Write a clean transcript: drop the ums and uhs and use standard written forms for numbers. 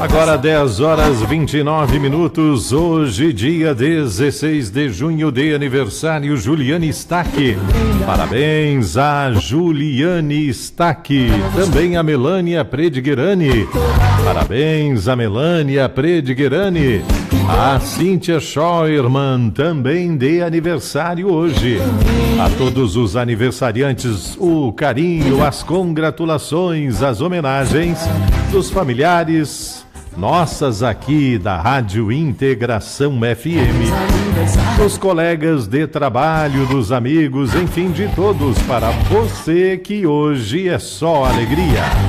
Agora 10 horas 29 minutos, hoje dia 16 de junho, de aniversário Juliane Stack. Parabéns a Juliane Stack, também a Melânia Predigherani. Parabéns a Melânia Predigherani. A Cíntia Scheuermann também de aniversário hoje. A todos os aniversariantes, o carinho, as congratulações, as homenagens dos familiares nossas aqui da Rádio Integração FM, dos colegas de trabalho, dos amigos, enfim, de todos, para você que hoje é só alegria.